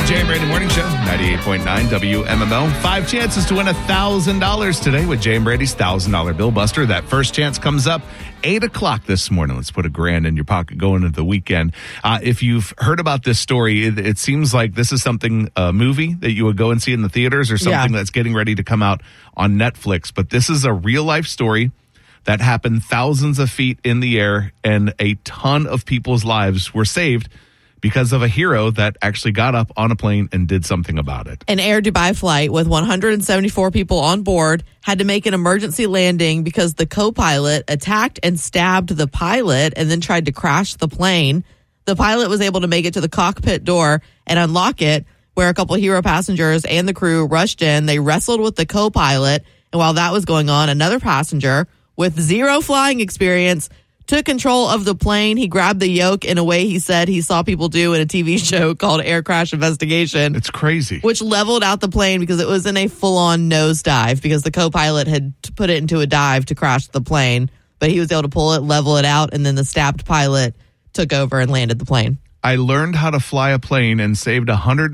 Jay and Brady Morning Show, 98.9 WMML. 5 chances to win $1,000 today with Jay and Brady's $1,000 Bill Buster. That first chance comes up 8 o'clock this morning. Let's put $1,000 in your pocket going into the weekend. If you've heard about this story, it seems like this is something, a movie that you would go and see in the theaters or something that's getting ready to come out on Netflix. But this is a real life story that happened thousands of feet in the air, and a ton of people's lives were saved because of a hero that actually got up on a plane and did something about it. An Air Dubai flight with 174 people on board had to make an emergency landing because the co-pilot attacked and stabbed the pilot and then tried to crash the plane. The pilot was able to make it to the cockpit door and unlock it, where a couple of hero passengers and the crew rushed in. They wrestled with the co-pilot, and while that was going on, another passenger with zero flying experience took control of the plane. He grabbed the yoke in a way he said he saw people do in a TV show called Air Crash Investigation. It's crazy. Which leveled out the plane because it was in a full-on nosedive because the co-pilot had put it into a dive to crash the plane. But he was able to pull it, level it out, and then the stabbed pilot took over and landed the plane. I learned how to fly a plane and saved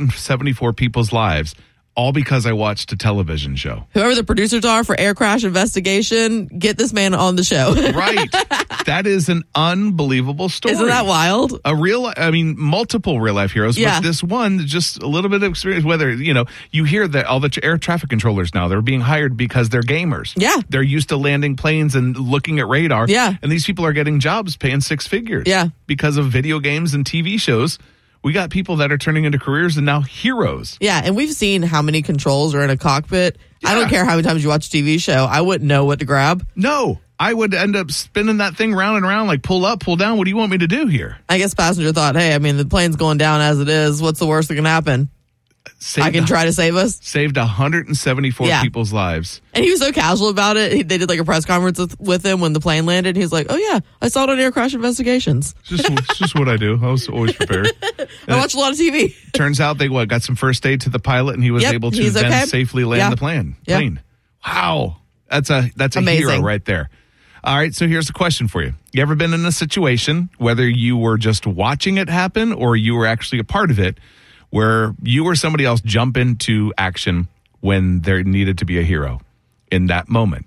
174 people's lives, all because I watched a television show. Whoever the producers are for Air Crash Investigation, get this man on the show. Right. That is an unbelievable story. Isn't that wild? Multiple real life heroes. Yeah. But this one, just a little bit of experience. Whether, you hear that all the air traffic controllers now, they're being hired because they're gamers. Yeah. They're used to landing planes and looking at radar. Yeah. And these people are getting jobs paying 6 figures. Yeah. Because of video games and TV shows. We got people that are turning into careers and now heroes. Yeah, and we've seen how many controls are in a cockpit. Yeah. I don't care how many times you watch a TV show. I wouldn't know what to grab. No, I would end up spinning that thing round and around, like pull up, pull down. What do you want me to do here? I guess passenger thought, hey, the plane's going down as it is. What's the worst that can happen? I can try to save us. Saved 174 people's lives. And he was so casual about it. They did like a press conference with him when the plane landed. He's like, oh yeah, I saw it on Air Crash Investigations. It's just what I do. I was always prepared. I watch a lot of TV. Turns out they got some first aid to the pilot, and he was able to then safely land the plane. Wow. That's a Amazing. hero right there. All right, so here's a question for you. You ever been in a situation, whether you were just watching it happen or you were actually a part of it, where you or somebody else jump into action when there needed to be a hero in that moment?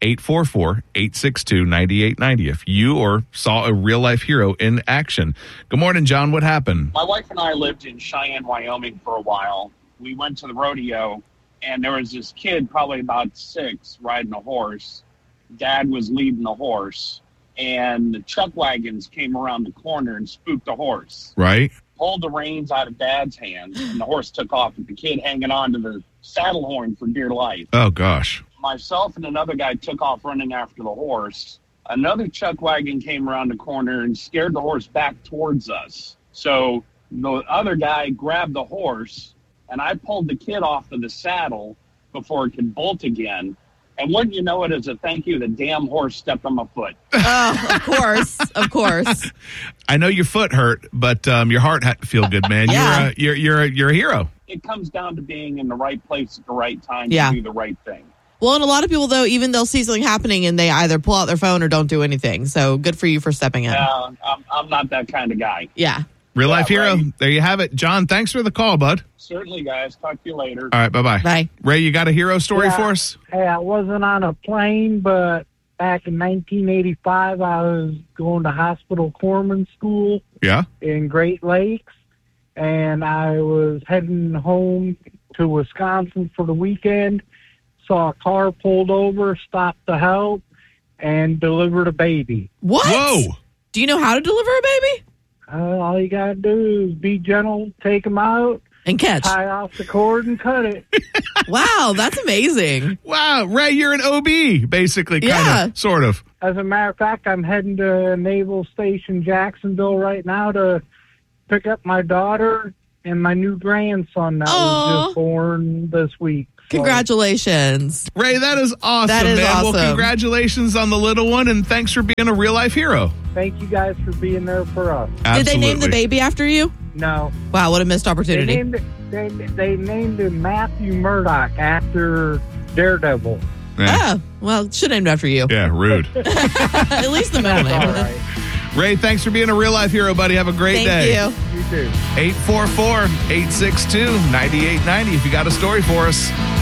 844-862-9890 if you or saw a real-life hero in action. Good morning, John. What happened? My wife and I lived in Cheyenne, Wyoming for a while. We went to the rodeo, and there was this kid, probably about 6, riding a horse. Dad was leading the horse, and the chuck wagons came around the corner and spooked the horse. Right. Pulled the reins out of Dad's hands, and the horse took off with the kid hanging on to the saddle horn for dear life. Oh, gosh. Myself and another guy took off running after the horse. Another chuck wagon came around the corner and scared the horse back towards us. So the other guy grabbed the horse, and I pulled the kid off of the saddle before it could bolt again. And wouldn't you know it, as a thank you, the damn horse stepped on my foot. Oh, of course. Of course. I know your foot hurt, but your heart had to feel good, man. Yeah. You're a hero. It comes down to being in the right place at the right time Yeah. to do the right thing. Well, and a lot of people, though, even they'll see something happening and they either pull out their phone or don't do anything. So good for you for stepping in. I'm not that kind of guy. Yeah. Real life hero. Right. There you have it. John, thanks for the call, bud. Certainly, guys. Talk to you later. All right, bye-bye. Bye. Ray, you got a hero story for us? Hey, I wasn't on a plane, but back in 1985, I was going to hospital corpsman school Yeah. in Great Lakes, and I was heading home to Wisconsin for the weekend. Saw a car pulled over, stopped to help, and delivered a baby. What? Whoa. Do you know how to deliver a baby? All you got to do is be gentle, take them out, And catch. tie off the cord, and cut it. Wow, that's amazing. Wow, Ray, you're an OB, basically, kind Yeah. of, sort of. As a matter of fact, I'm heading to Naval Station Jacksonville right now to pick up my daughter and my new grandson that was just born this week. So, Congratulations. Ray, that is awesome, That is man. awesome. Well, congratulations on the little one, and thanks for being a real-life hero. thank you guys for being there for us. Did they name the baby after you? No. Wow, what a missed They opportunity. named him Matthew Murdoch after Daredevil. Yeah. Oh, well, should have named after you. Yeah, rude. At least the middle name. All right. Ray, thanks for being a real life hero, buddy. Have a great day. Thank you. You too. 844-862-9890 if you got a story for us.